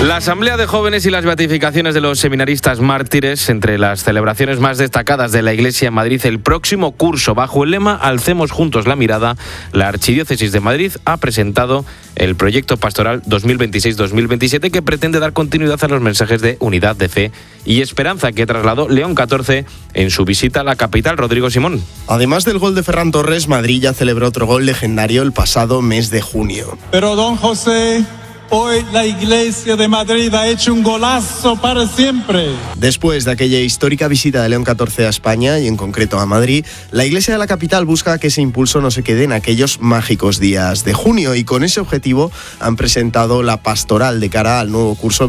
La Asamblea de Jóvenes y las beatificaciones de los seminaristas mártires, entre las celebraciones más destacadas de la Iglesia en Madrid el próximo curso. Bajo el lema Alcemos juntos la mirada, la Archidiócesis de Madrid ha presentado el proyecto pastoral 2026-2027 que pretende dar continuidad a los mensajes de unidad, de fe y esperanza que trasladó León XIV en su visita a la capital. Rodrigo Simón. Además del gol de Ferran Torres, Madrid ya celebró otro gol legendario el pasado mes de junio. Pero don José, hoy la Iglesia de Madrid ha hecho un golazo para siempre. Después de aquella histórica visita de León XIV a España y en concreto a Madrid, la Iglesia de la capital busca que ese impulso no se quede en aquellos mágicos días de junio y con ese objetivo han presentado la pastoral de cara al nuevo curso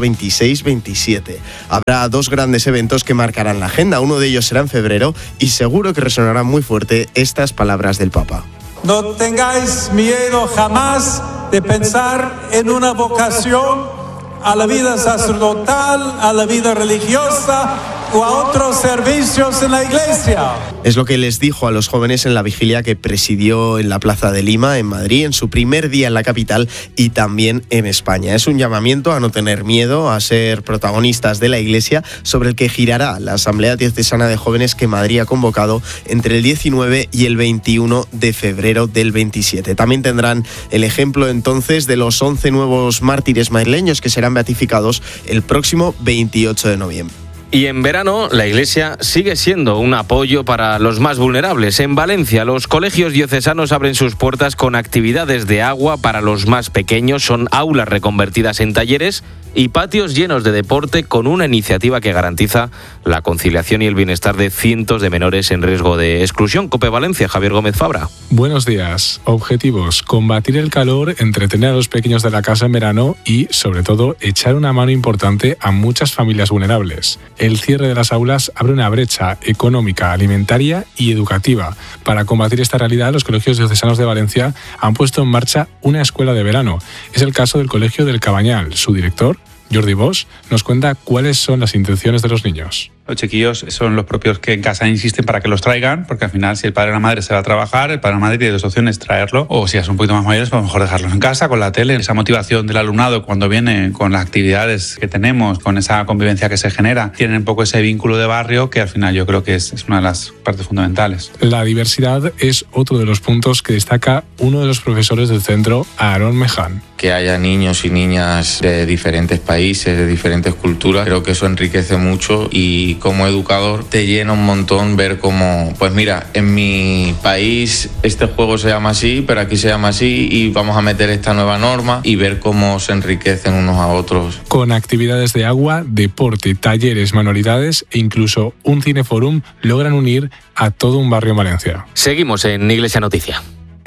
26-27. Habrá dos grandes eventos que marcarán la agenda, uno de ellos será en febrero y seguro que resonarán muy fuerte estas palabras del Papa. No tengáis miedo jamás de pensar en una vocación a la vida sacerdotal, a la vida religiosa o a otros servicios en la Iglesia. Es lo que les dijo a los jóvenes en la vigilia que presidió en la Plaza de Lima, en Madrid, en su primer día en la capital y también en España. Es un llamamiento a no tener miedo, a ser protagonistas de la Iglesia, sobre el que girará la Asamblea Diocesana de Jóvenes que Madrid ha convocado entre el 19 y el 21 de febrero del 27. También tendrán el ejemplo entonces de los 11 nuevos mártires madrileños que serán beatificados el próximo 28 de noviembre. Y en verano, la Iglesia sigue siendo un apoyo para los más vulnerables. En Valencia, los colegios diocesanos abren sus puertas con actividades de agua para los más pequeños. Son aulas reconvertidas en talleres y patios llenos de deporte con una iniciativa que garantiza la conciliación y el bienestar de cientos de menores en riesgo de exclusión. COPE Valencia, Javier Gómez Fabra. Buenos días. Objetivos: combatir el calor, entretener a los pequeños de la casa en verano y, sobre todo, echar una mano importante a muchas familias vulnerables. El cierre de las aulas abre una brecha económica, alimentaria y educativa. Para combatir esta realidad, los colegios diocesanos de Valencia han puesto en marcha una escuela de verano. Es el caso del Colegio del Cabañal. Su director, Jordi Bosch, nos cuenta cuáles son las intenciones de los niños. Los chiquillos son los propios que en casa insisten para que los traigan, porque al final si el padre o la madre se va a trabajar, el padre o la madre tiene dos opciones: traerlo, o si ya son un poquito más mayores, pues mejor dejarlos en casa con la tele. Esa motivación del alumnado cuando viene con las actividades que tenemos, con esa convivencia que se genera, tienen un poco ese vínculo de barrio que al final yo creo que es una de las partes fundamentales. La diversidad es otro de los puntos que destaca uno de los profesores del centro, Aarón Meján. Que haya niños y niñas de diferentes países, de diferentes culturas, creo que eso enriquece mucho y como educador te llena un montón ver cómo, pues mira, en mi país este juego se llama así, pero aquí se llama así y vamos a meter esta nueva norma y ver cómo se enriquecen unos a otros. Con actividades de agua, deporte, talleres, manualidades e incluso un cineforum logran unir a todo un barrio en Valencia. Seguimos en Iglesia Noticia.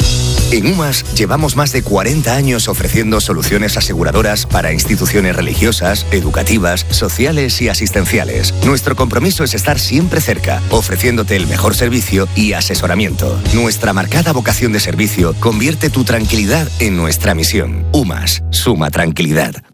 En UMAS llevamos más de 40 años ofreciendo soluciones aseguradoras para instituciones religiosas, educativas, sociales y asistenciales. Nuestro compromiso es estar siempre cerca, ofreciéndote el mejor servicio y asesoramiento. Nuestra marcada vocación de servicio convierte tu tranquilidad en nuestra misión. UMAS, suma tranquilidad.